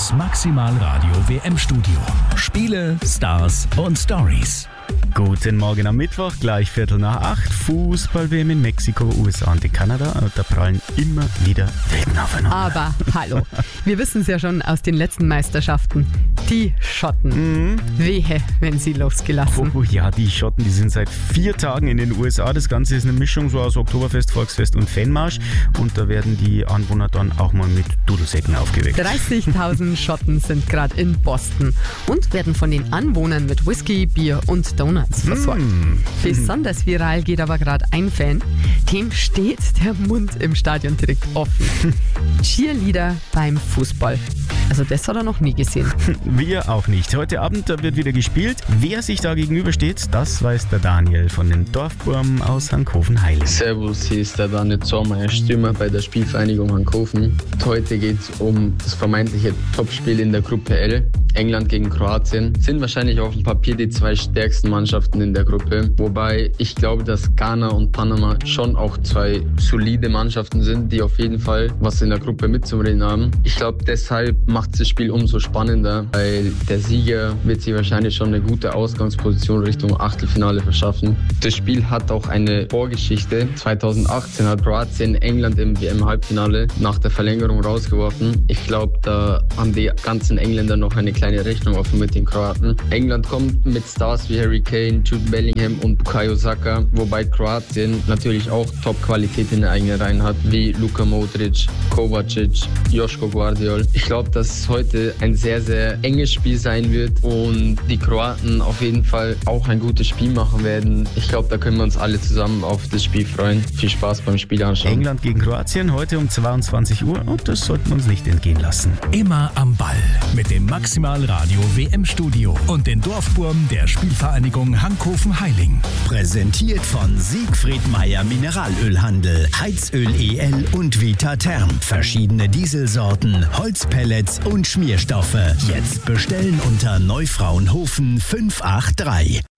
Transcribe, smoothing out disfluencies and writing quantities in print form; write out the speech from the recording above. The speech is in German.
Das Maximal Radio WM-Studio. Spiele, Stars und Stories. Guten Morgen am Mittwoch, gleich 7:45. Fußball-WM in Mexiko, USA und Kanada. Da prallen immer wieder Welten aufeinander. Aber hallo, wir wissen es ja schon aus den letzten Meisterschaften. Die Schotten. Wehe, wenn sie losgelassen. Oh ja, die Schotten, die sind seit 4 Tagen in den USA. Das Ganze ist eine Mischung so aus Oktoberfest, Volksfest und Fanmarsch. Und da werden die Anwohner dann auch mal mit Dudelsäcken aufgeweckt. 30.000 Schotten sind gerade in Boston und werden von den Anwohnern mit Whisky, Bier und Donuts versorgt. Besonders viral geht aber gerade ein Fan, dem steht der Mund im Stadion direkt offen. Cheerleader beim Fußball. Also das hat er noch nie gesehen. Wir auch nicht. Heute Abend wird wieder gespielt. Wer sich da gegenübersteht, das weiß der Daniel von den Dorfburm aus Hankhofen-Heiling. Servus, hier ist der Daniel Zormeier, Stürmer bei der Spielvereinigung Hankhofen. Heute geht es um das vermeintliche Topspiel in der Gruppe L. England gegen Kroatien. Sind wahrscheinlich auf dem Papier die 2 stärksten Mannschaften in der Gruppe. Wobei ich glaube, dass Ghana und Panama schon auch 2 solide Mannschaften sind, die auf jeden Fall was in der Gruppe mitzureden haben. Ich glaube, deshalb macht das Spiel umso spannender, weil der Sieger wird sich wahrscheinlich schon eine gute Ausgangsposition Richtung Achtelfinale verschaffen. Das Spiel hat auch eine Vorgeschichte. 2018 hat Kroatien England im WM-Halbfinale nach der Verlängerung rausgeworfen. Ich glaube, da haben die ganzen Engländer noch eine kleine Rechnung offen mit den Kroaten. England kommt mit Stars wie Harry Kane, Jude Bellingham und Bukayo Saka, wobei Kroatien natürlich auch Top-Qualität in den eigenen Reihen hat, wie Luka Modric, Kovacic, Joško Gvardiol. Ich glaube, dass heute ein sehr, sehr enges Spiel sein wird und die Kroaten auf jeden Fall auch ein gutes Spiel machen werden. Ich glaube, da können wir uns alle zusammen auf das Spiel freuen. Viel Spaß beim Spiel anschauen. England gegen Kroatien heute um 22 Uhr und das sollten wir uns nicht entgehen lassen. Immer am Ball mit dem Maximal Radio WM-Studio und den Dorfburm der Spielvereinigung Hankhofen-Heiling. Präsentiert von Siegfried Meyer Mineralölhandel, Heizöl EL und Vita Therm. Verschiedene Dieselsorten, Holzpellets und Schmierstoffe. Jetzt bestellen unter Neufraunhofen 583.